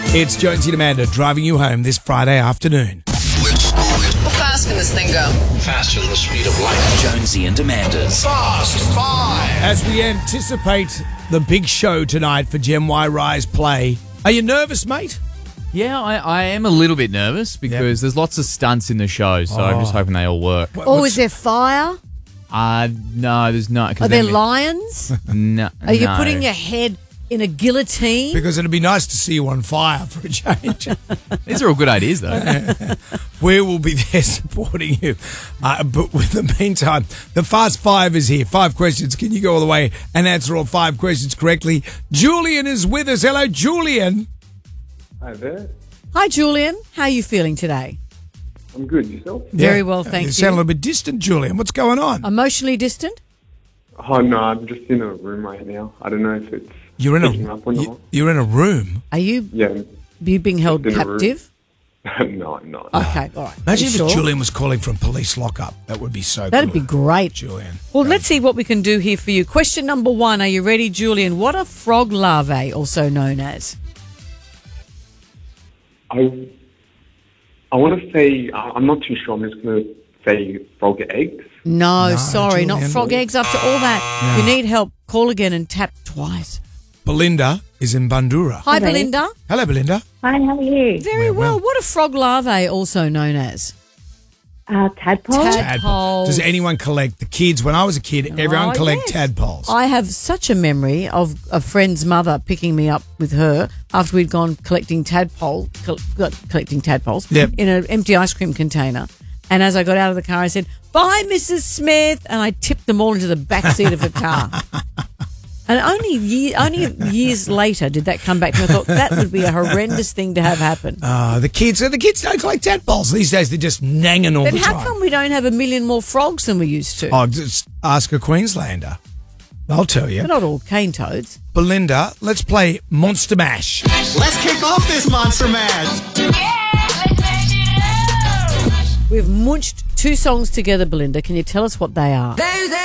It's Jonesy and Amanda driving you home this Friday afternoon. How fast can this thing go? Faster than the speed of light. Jonesy and Amanda's Fast Five. As we anticipate the big show tonight for Gen Y Rise Play, are you nervous, mate? Yeah, I am a little bit nervous because there's lots of stunts in the show, so I'm just hoping they all work. Oh, is there fire? No, there's not. 'Cause Are there lions? No. Are you putting your head in a guillotine? Because it'd be nice to see you on fire for a change. These are all good ideas, though. We will be there supporting you. But in the meantime, the Fast Five is here. 5 questions. Can you go all the way and answer all 5 questions correctly? Julian is with us. Hello, Julian. Hi there. Hi, Julian. How are you feeling today? I'm good. Yourself? Very well, thank you. sound a little bit distant, Julian. What's going on? Emotionally distant? Oh, no, I'm just in a room right now. I don't know if it's You're picking up or not. you're in a room. Are you Yeah. being held Just in a room. captive? No, I'm not. Okay, all right. Imagine You if sure? Julian was calling from police lockup. That would be so That'd good. be great. Julian. Well, let's see what we can do here for you. Question number 1. Are you ready, Julian? What are frog larvae also known as? I want to say, I'm not too sure. I'm just going to say frog eggs. No, No, sorry, not Julian. frog eggs. After all that, if you need help, call again and tap twice. Belinda is in Bandura. Hi, Hello. Belinda. Hello, Belinda. Hi, how are you? Very well. What are frog larvae also known as? Tadpole? Tadpoles. Does anyone collect the kids? When I was a kid, everyone Oh, collect yes. tadpoles. I have such a memory of a friend's mother picking me up with her after we'd gone collecting tadpoles Yep. in an empty ice cream container. And as I got out of the car, I said, "Bye, Mrs. Smith," and I tipped them all into the back seat of the car. And only years later did that come back to me. I thought that would be a horrendous thing to have happen. The kids don't collect tadpoles these days. They're just nanging all Then the how time. come we don't have a million more frogs than we used to? Oh, just ask a Queenslander. They'll tell you. They're not all cane toads. Belinda, let's play Monster Mash. Let's kick off this Monster Mash. We've munched 2 songs together, Belinda. Can you tell us what they are? There's